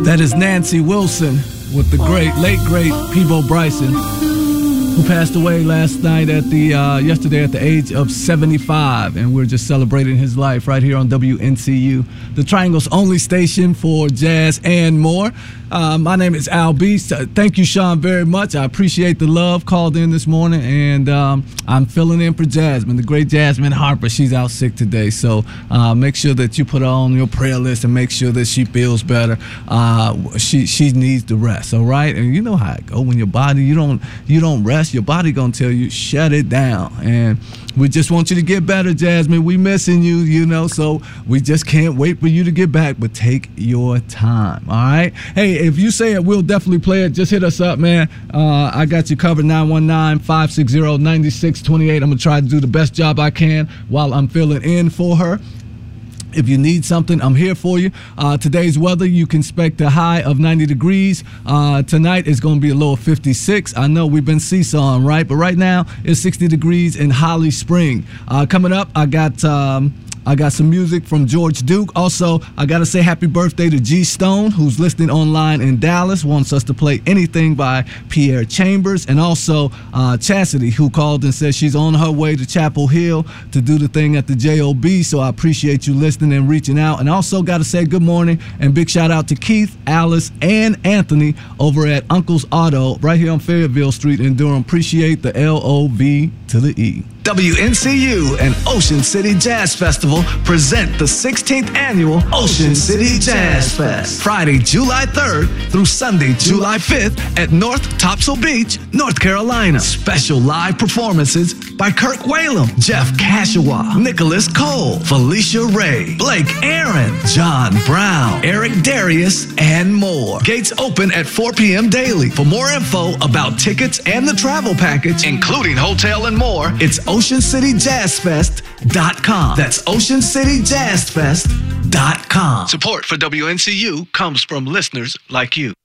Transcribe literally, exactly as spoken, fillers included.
That is Nancy Wilson with the great, late great Peabo Bryson, who passed away last night at the, uh, yesterday at the age of seventy-five. And we're just celebrating his life right here on W N C U, the Triangle's only station for jazz and more. Uh, my name is Al B. Thank you, Sean, very much. I appreciate the love. Called in this morning, and um, I'm filling in for Jasmine, the great Jasmine Harper. She's out sick today, so uh, make sure that you put her on your prayer list and make sure that she feels better. Uh, she she needs the rest, all right? And you know how it go when your body you don't you don't rest, your body gonna tell you shut it down. And we just want you to get better, Jasmine. We missing you, you know, so we just can't wait for you to get back, but take your time, all right? Hey, if you say it, we'll definitely play it. Just hit us up, man. Uh, I got you covered, nine one nine, five six zero, nine six two eight. I'm going to try to do the best job I can while I'm filling in for her. If you need something, I'm here for you. Uh, today's weather, you can expect a high of ninety degrees. Uh, tonight is going to be a low of fifty-six. I know we've been seesawing, right? But right now, it's sixty degrees in Holly Spring. Uh, coming up, I got... Um, I got some music from George Duke. Also, I got to say happy birthday to G Stone, who's listening online in Dallas, wants us to play anything by Pierre Chambers. And also uh, Chastity, who called and said she's on her way to Chapel Hill to do the thing at the J O B. So I appreciate you listening and reaching out. And also got to say good morning and big shout out to Keith, Alice, and Anthony over at Uncle's Auto right here on Fayetteville Street in Durham. Appreciate the L O V to the E. W N C U and Ocean City Jazz Festival present the sixteenth annual Ocean City Jazz Fest. Friday, July third through Sunday, July fifth at North Topsail Beach, North Carolina. Special live performances by Kirk Whalum, Jeff Kashawa, Nicholas Cole, Felicia Ray, Blake Aaron, John Brown, Eric Darius, and more. Gates open at four p.m. daily. For more info about tickets and the travel package, including hotel and more, it's ocean city jazz fest dot com. That's ocean city jazz fest dot com. Support for W N C U comes from listeners like you.